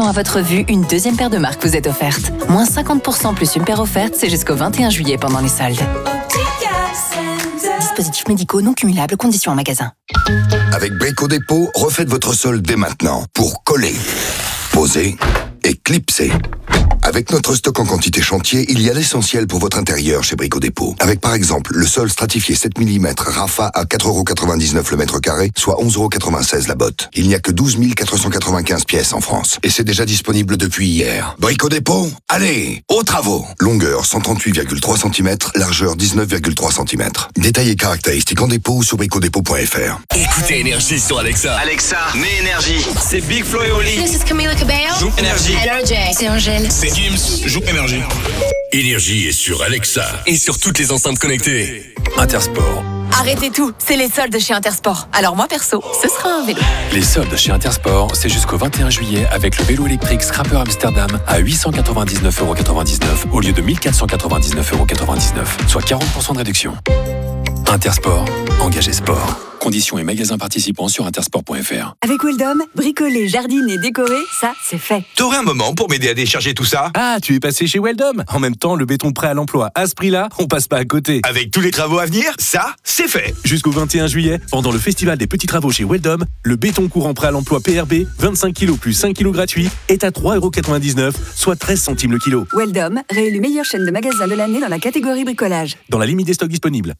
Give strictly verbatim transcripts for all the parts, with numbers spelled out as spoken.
gratuitement à votre vue une deuxième paire de marques vous est offerte. Moins cinquante pour cent plus une paire offerte, c'est jusqu'au vingt et un juillet pendant les soldes. Dispositifs médicaux non cumulables, conditions en magasin. Avec Brico Dépôt, refaites votre solde dès maintenant pour coller, poser et clipser. Avec notre stock en quantité chantier, il y a l'essentiel pour votre intérieur chez Brico Dépôt. Avec par exemple le sol stratifié sept millimètres Rafa à quatre euros quatre-vingt-dix-neuf le mètre carré, soit onze euros quatre-vingt-seize la botte. Il n'y a que douze mille quatre cent quatre-vingt-quinze pièces en France. Et c'est déjà disponible depuis hier. Brico Dépôt, allez, aux travaux. Longueur cent trente-huit virgule trois centimètres, largeur dix-neuf virgule trois centimètres. Détails et caractéristiques en dépôt ou sur bricodépôt point f r. Écoutez Énergie sur Alexa. Alexa, mets Énergie. C'est Big Flo et Oli. This is Camila Cabello. Joue Énergie. Hello Jay. C'est Angèle. C'est Gims. Joue Énergie. Énergie est sur Alexa et sur toutes les enceintes connectées. Intersport. Arrêtez tout, c'est les soldes chez Intersport. Alors moi perso, ce sera un vélo. Les soldes chez Intersport, c'est jusqu'au vingt et un juillet avec le vélo électrique Scrapper Amsterdam à huit cent quatre-vingt-dix-neuf euros quatre-vingt-dix-neuf au lieu de mille quatre cent quatre-vingt-dix-neuf euros quatre-vingt-dix-neuf, soit quarante pour cent de réduction. Intersport, engagé sport. Conditions et magasins participants sur intersport point f r. Avec Weldom, bricoler, jardiner, décorer, ça, c'est fait. T'aurais un moment pour m'aider à décharger tout ça? Ah, tu es passé chez Weldom. En même temps, le béton prêt à l'emploi, à ce prix-là, on passe pas à côté. Avec tous les travaux à venir, ça, c'est fait. Jusqu'au vingt et un juillet, pendant le festival des petits travaux chez Weldom, le béton courant prêt à l'emploi P R B, vingt-cinq kilos plus cinq kilos gratuits, est à trois euros quatre-vingt-dix-neuf, soit treize centimes le kilo. Weldom, réélu meilleure chaîne de magasins de l'année dans la catégorie bricolage. Dans la limite des stocks disponibles.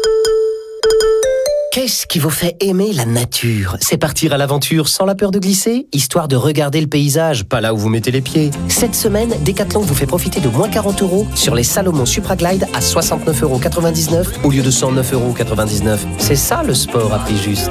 Qu'est-ce qui vous fait aimer la nature? C'est partir à l'aventure sans la peur de glisser, histoire de regarder le paysage, pas là où vous mettez les pieds. Cette semaine, Decathlon vous fait profiter de moins quarante euros sur les Salomon Supra Glide à soixante-neuf euros quatre-vingt-dix-neuf au lieu de cent neuf euros quatre-vingt-dix-neuf. C'est ça le sport à prix juste.